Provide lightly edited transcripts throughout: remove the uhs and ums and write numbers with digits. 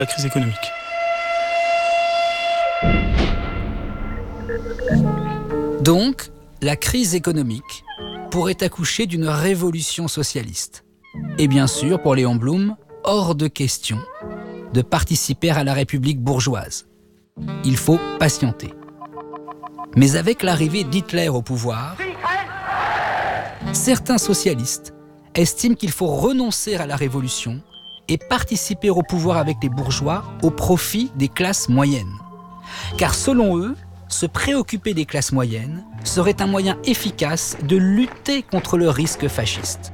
la crise économique. Donc, la crise économique pourrait accoucher d'une révolution socialiste. Et bien sûr, pour Léon Blum, hors de question de participer à la République bourgeoise. Il faut patienter. Mais avec l'arrivée d'Hitler au pouvoir, certains socialistes estiment qu'il faut renoncer à la révolution et participer au pouvoir avec les bourgeois au profit des classes moyennes. Car selon eux, se préoccuper des classes moyennes serait un moyen efficace de lutter contre le risque fasciste.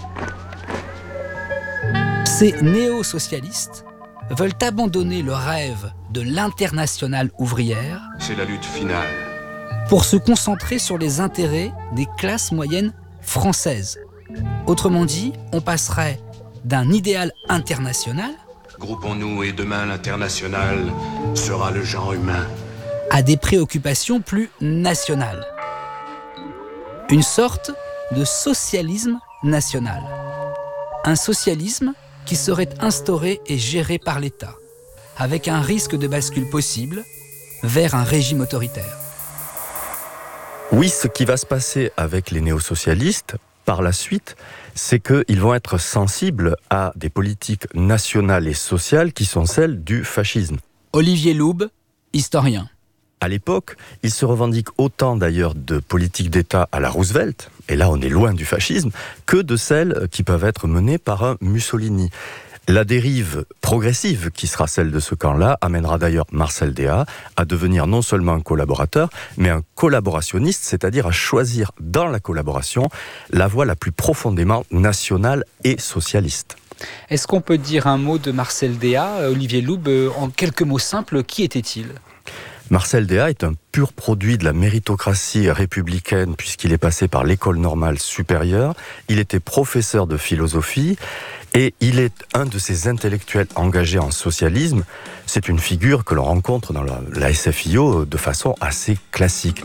Ces néo-socialistes veulent abandonner le rêve de l'internationale ouvrière. C'est la lutte finale. Pour se concentrer sur les intérêts des classes moyennes françaises. Autrement dit, on passerait d'un idéal international, Groupons-nous et demain l'international sera le genre humain, à des préoccupations plus nationales. Une sorte de socialisme national. Un socialisme qui serait instauré et géré par l'État, avec un risque de bascule possible vers un régime autoritaire. Oui, ce qui va se passer avec les néo-socialistes, par la suite, c'est qu'ils vont être sensibles à des politiques nationales et sociales qui sont celles du fascisme. Olivier Loub, historien. À l'époque, ils se revendiquent autant d'ailleurs de politique d'État à la Roosevelt, et là on est loin du fascisme, que de celles qui peuvent être menées par un Mussolini. La dérive progressive qui sera celle de ce camp-là amènera d'ailleurs Marcel Déat à devenir non seulement un collaborateur, mais un collaborationniste, c'est-à-dire à choisir dans la collaboration la voie la plus profondément nationale et socialiste. Est-ce qu'on peut dire un mot de Marcel Déat, Olivier Loub, en quelques mots simples, qui était-il ? Marcel Déat est un pur produit de la méritocratie républicaine puisqu'il est passé par l'école normale supérieure. Il était professeur de philosophie et il est un de ces intellectuels engagés en socialisme. C'est une figure que l'on rencontre dans la SFIO de façon assez classique.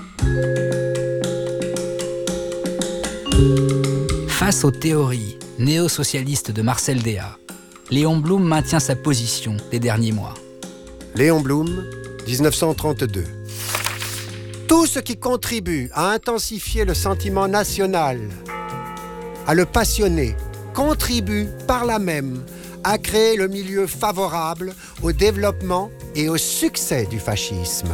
Face aux théories néo-socialistes de Marcel Déat, Léon Blum maintient sa position des derniers mois. Léon Blum, 1932. Tout ce qui contribue à intensifier le sentiment national, à le passionner, contribue par là même à créer le milieu favorable au développement et au succès du fascisme.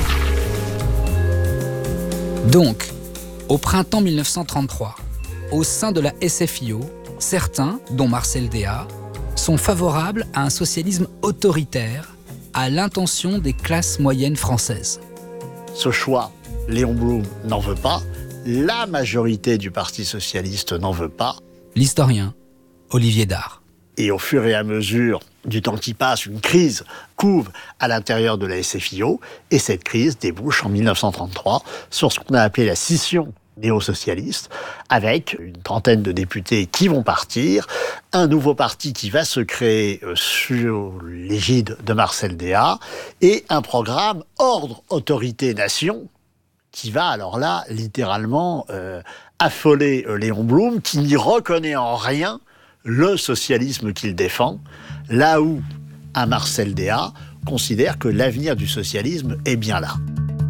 Donc, au printemps 1933, au sein de la SFIO, certains, dont Marcel Déat, sont favorables à un socialisme autoritaire à l'intention des classes moyennes françaises. Ce choix, Léon Blum n'en veut pas, la majorité du Parti socialiste n'en veut pas. L'historien Olivier Dard. Et au fur et à mesure du temps qui passe, une crise couve à l'intérieur de la SFIO, et cette crise débouche en 1933 sur ce qu'on a appelé la scission néo-socialiste, avec une trentaine de députés qui vont partir, un nouveau parti qui va se créer sous l'égide de Marcel Déat, et un programme Ordre, Autorité, Nation, qui va alors là, littéralement, affoler Léon Blum, qui n'y reconnaît en rien le socialisme qu'il défend, là où un Marcel Déat considère que l'avenir du socialisme est bien là.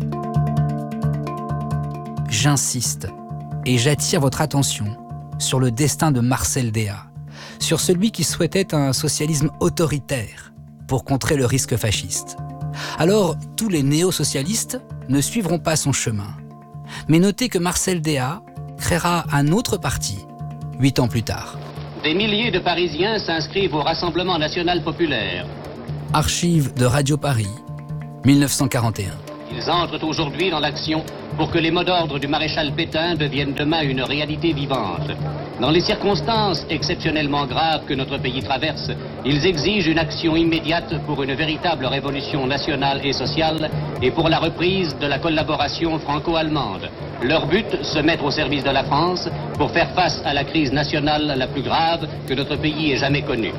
J'insiste et j'attire votre attention sur le destin de Marcel Déat, sur celui qui souhaitait un socialisme autoritaire pour contrer le risque fasciste. Alors, tous les néo-socialistes ne suivront pas son chemin. Mais notez que Marcel Déat créera un autre parti 8 ans plus tard. Des milliers de Parisiens s'inscrivent au Rassemblement national populaire. Archives de Radio Paris, 1941. Ils entrent aujourd'hui dans l'action pour que les mots d'ordre du maréchal Pétain deviennent demain une réalité vivante. Dans les circonstances exceptionnellement graves que notre pays traverse, ils exigent une action immédiate pour une véritable révolution nationale et sociale et pour la reprise de la collaboration franco-allemande. Leur but, se mettre au service de la France pour faire face à la crise nationale la plus grave que notre pays ait jamais connue.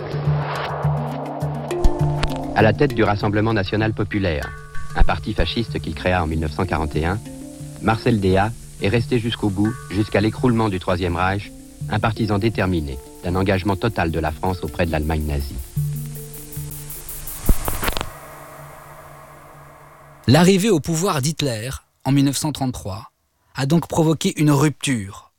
À la tête du Rassemblement national populaire, un parti fasciste qu'il créa en 1941, Marcel Déat est resté jusqu'au bout, jusqu'à l'écroulement du Troisième Reich, un partisan déterminé d'un engagement total de la France auprès de l'Allemagne nazie. L'arrivée au pouvoir d'Hitler, en 1933, a donc provoqué une rupture